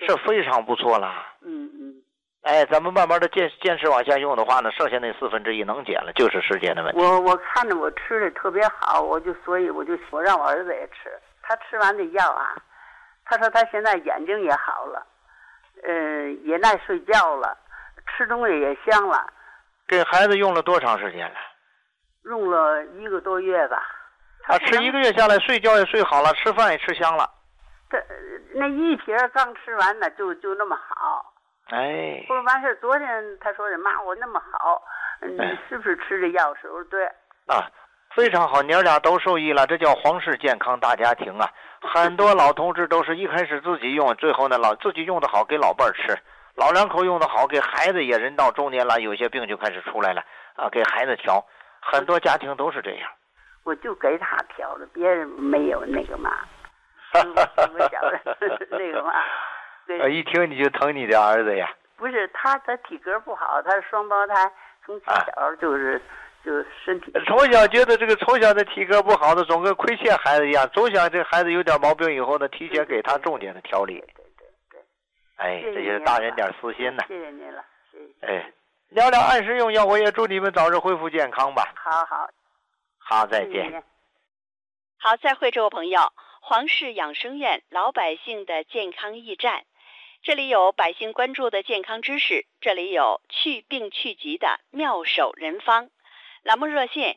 是非常不错了。哎，咱们慢慢的坚持往下用的话呢，剩下那1/4能减了，就是时间的问题。 我看着我吃的特别好，所以我让我儿子也吃。他吃完这药啊，他说他现在眼睛也好了，也耐睡觉了，吃东西也香了。 给孩子用了多长时间了？ 用了1个多月吧。 啊，吃1个月下来，睡觉也睡好了，吃饭也吃香了。 那一瓶刚吃完呢，就那么好。 哎， 不是完事，昨天他说的妈，我那么好，你是不是吃这药？我说对。 啊，非常好，娘俩都受益了，这叫皇氏健康大家庭啊！很多老同志都是一开始自己用，最后呢自己用的好给老伴儿吃，老两口用的好给孩子也人到中年了，有些病就开始出来了啊，给孩子调，很多家庭都是这样。 我就给他调了，别人没有那个嘛。我觉得那个嘛。 一听你就疼你的儿子呀？ 不是，他体格不好，他是双胞胎，从小就身体。 从小觉得这个从小的体格不好的，总跟亏欠孩子一样，总想这孩子有点毛病以后呢，提前给他重点的调理。 对。 哎，这就是大人点私心呢。 谢谢您了，谢谢。 哎，聊聊按时用药，我也祝你们早日恢复健康吧。 好， 再见。 好，再会，这位朋友，皇氏养生院老百姓的健康驿站。这里有百姓关注的健康知识，这里有去病去疾的妙手人方。栏目热线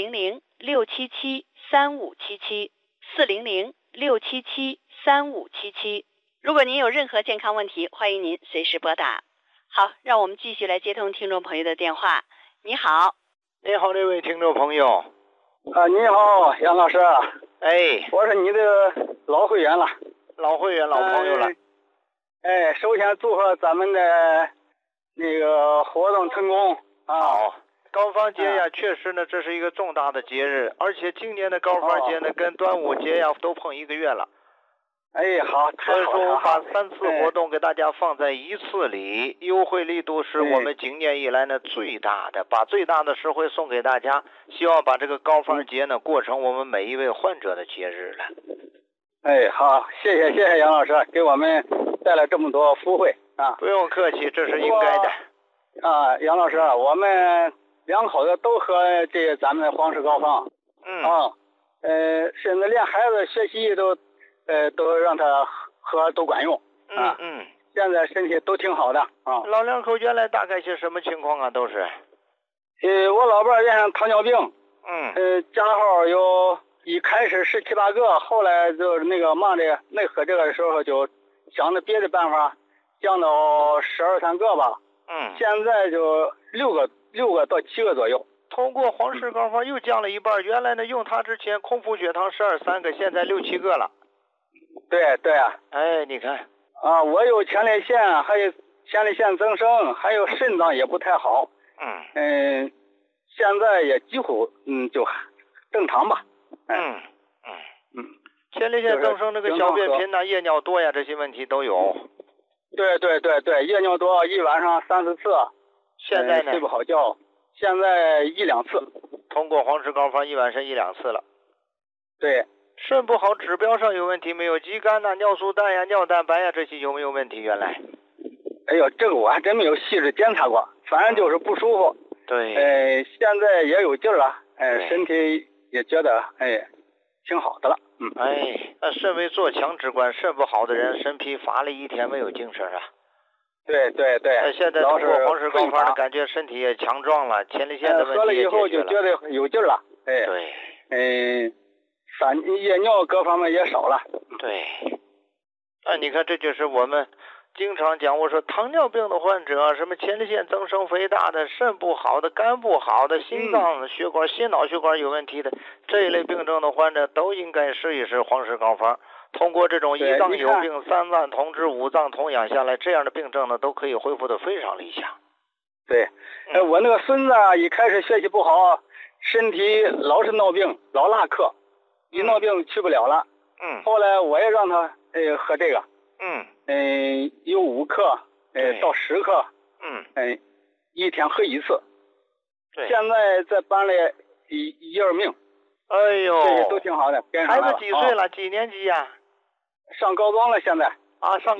400-677-3577，400-677-3577。如果您有任何健康问题，欢迎您随时拨打。好，让我们继续来接通听众朋友的电话。你好。 你好，这位听众朋友。 你好，杨老师。 哎， 我是你的老会员了。 老会员，老朋友了。 首先祝贺咱们的那个活动成功啊！ 好，高坊节呀，确实呢，这是一个重大的节日，而且今年的高坊节呢，跟端午节呀都碰1个月了。 哎，好， 所以说我把3次活动给大家放在一次里，优惠力度是我们今年以来呢最大的，把最大的实惠送给大家，希望把这个高坊节呢过成我们每一位患者的节日了。 哎，好，谢谢杨老师给我们带来这么多福惠啊！ 不用客气，这是应该的。 杨老师，我们两口子都喝这个咱们的皇氏膏方。甚至连孩子学习都让他喝都管用。现在身体都挺好的啊。 老两口原来大概些什么情况啊？都是。 我老伴原先糖尿病。加号有。一开始17、18个，后来就是那个忙着没喝这个的时候，就想着别的办法，降到12、13个吧。现在就6个到7个左右。 通过皇氏膏方又降了一半，原来呢用它之前空腹血糖12、3个，现在6、7个了。 对啊。 哎，你看啊，我有前列腺，还有前列腺增生，还有肾脏也不太好。现在也几乎就正常吧。 前列腺增生这个小便频呐、夜尿多呀，这些问题都有。 对，夜尿多，一晚上3、4次。 现在呢？ 睡不好觉，现在1、2次。 通过皇氏膏方一晚上1、2次了。 对。 肾不好，指标上有问题没有？肌酐呐、尿素氮呀、尿蛋白呀这些有没有问题？原来？ 哎呦，这个我还真没有细致检查过，反正就是不舒服。 对。 现在也有劲儿了，身体也觉得挺好的了。 那肾为做强之官，肾不好的人身疲乏了一天没有精神啊。 对。 现在通过皇氏膏方感觉身体也强壮了，前列腺的问题也解决了。 喝了以后就觉得有劲儿了。 对。 夜尿各方面也少了。 对。你看这就是我们经常讲，我说糖尿病的患者，什么前列腺增生肥大的、肾不好的、肝不好的、心脏血管、心脑血管有问题的这一类病症的患者，都应该试一试皇氏膏方。通过这种1脏有病、3脏同治、5脏同养下来，这样的病症呢，都可以恢复得非常理想。 对，我那个孙子一开始学习不好，身体老是闹病，老落课，一闹病去不了了。后来我也让他喝这个。有5克到10克。一天喝1次。现在在班里一二命。 哎呦， 这些都挺好的。 孩子几岁了？几年级呀？ 上高中了，现在。 上